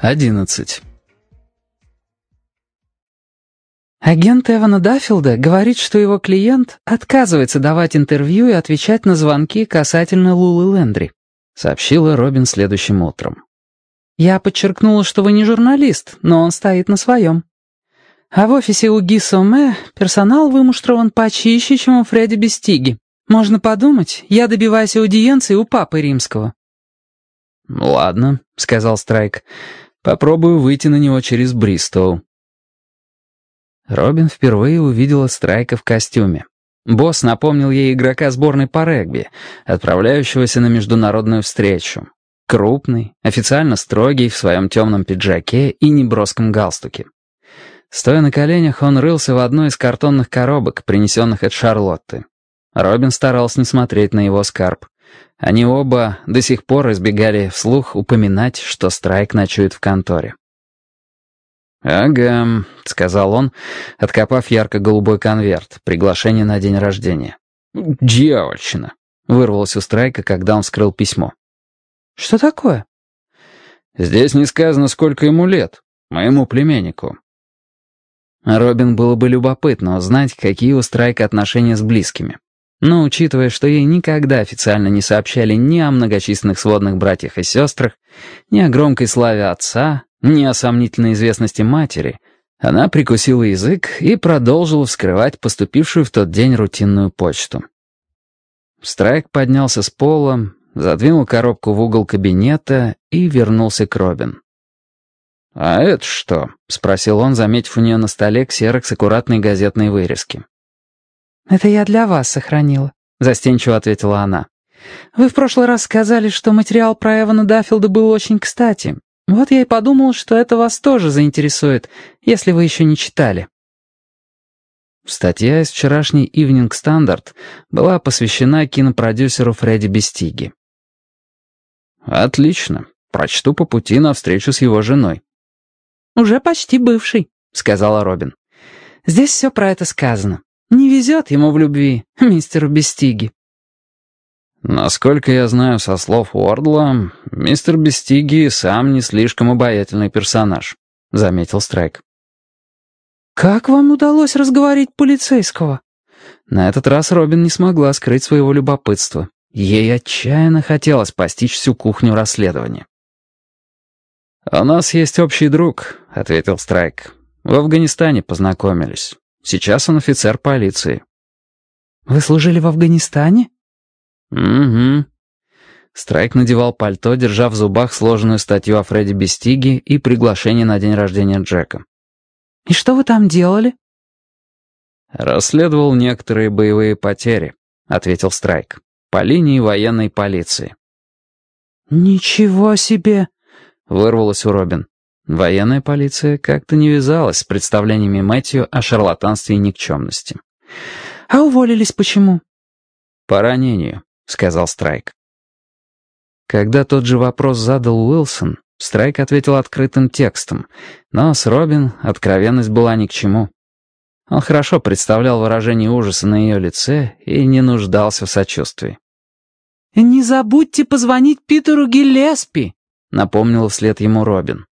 11. Агент Эвана Даффилда говорит, что его клиент отказывается давать интервью и отвечать на звонки касательно Лулы Лендри, сообщила Робин следующим утром. Я подчеркнула, что вы не журналист, но он стоит на своем. А в офисе у Ги Соме персонал вымуштрован почище, чем у Фредди Бестиги. Можно подумать, я добиваюсь аудиенции у Папы Римского. «Ладно», — сказал Страйк, — «попробую выйти на него через Бристоу». Робин впервые увидела Страйка в костюме. Босс напомнил ей игрока сборной по регби, отправляющегося на международную встречу. Крупный, официально строгий, в своем темном пиджаке и неброском галстуке. Стоя на коленях, он рылся в одной из картонных коробок, принесенных от Шарлотты. Робин старался не смотреть на его скарб. Они оба до сих пор избегали вслух упоминать, что Страйк ночует в конторе. «Ага», — сказал он, откопав ярко-голубой конверт, приглашение на день рождения. «Дьявольщина», — вырвалось у Страйка, когда он вскрыл письмо. «Что такое?» «Здесь не сказано, сколько ему лет, моему племяннику». Робин было бы любопытно узнать, какие у Страйка отношения с близкими. Но учитывая, что ей никогда официально не сообщали ни о многочисленных сводных братьях и сестрах, ни о громкой славе отца, ни о сомнительной известности матери, она прикусила язык и продолжила вскрывать поступившую в тот день рутинную почту. Страйк поднялся с пола, задвинул коробку в угол кабинета и вернулся к Робин. «А это что?» — спросил он, заметив у нее на столе ксерокс аккуратной газетной вырезки. «Это я для вас сохранила», — застенчиво ответила она. «Вы в прошлый раз сказали, что материал про Эвана Даффилда был очень кстати. Вот я и подумала, что это вас тоже заинтересует, если вы еще не читали». Статья из вчерашней Evening Standard была посвящена кинопродюсеру Фредди Бестиги. «Отлично. Прочту по пути на встречу с его женой». «Уже почти бывший», — сказала Робин. «Здесь все про это сказано. Не везет ему в любви, мистеру Бестиги». «Насколько я знаю со слов Уордла, мистер Бестиги сам не слишком обаятельный персонаж», — заметил Страйк. «Как вам удалось разговорить полицейского?» На этот раз Робин не смогла скрыть своего любопытства. Ей отчаянно хотелось постичь всю кухню расследования. «У нас есть общий друг», — ответил Страйк. «В Афганистане познакомились. Сейчас он офицер полиции». «Вы служили в Афганистане?» «Угу». Страйк надевал пальто, держа в зубах сложенную статью о Фредди Бестиги и приглашение на день рождения Джека. «И что вы там делали?» «Расследовал некоторые боевые потери», — ответил Страйк, «по линии военной полиции». «Ничего себе!» — вырвалось у Робин. Военная полиция как-то не вязалась с представлениями Мэтью о шарлатанстве и никчемности. «А уволились почему?» «По ранению», — сказал Страйк. Когда тот же вопрос задал Уилсон, Страйк ответил открытым текстом, но с Робин откровенность была ни к чему. Он хорошо представлял выражение ужаса на ее лице и не нуждался в сочувствии. «Не забудьте позвонить Питеру Гиллеспи», — напомнила вслед ему Робин.